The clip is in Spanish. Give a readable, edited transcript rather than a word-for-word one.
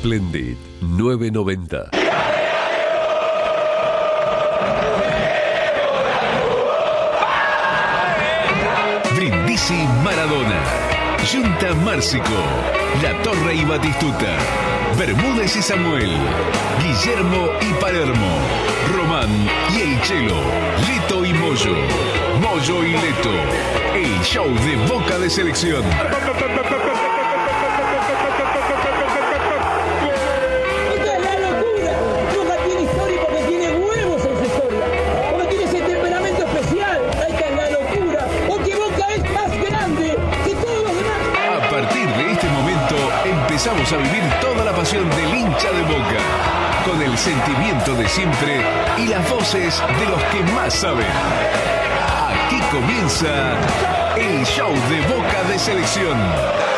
Splendid 990. Brindisi Maradona, Junta Márcico, La Torre y Batistuta, Bermúdez y Samuel, Guillermo y Palermo, Román y El Chelo, Leto y Moyo, Moyo y Leto, el show de Boca de Selección. Empezamos a vivir toda la pasión del hincha de Boca, con el sentimiento de siempre y las voces de los que más saben. Aquí comienza el show de Boca de Selección.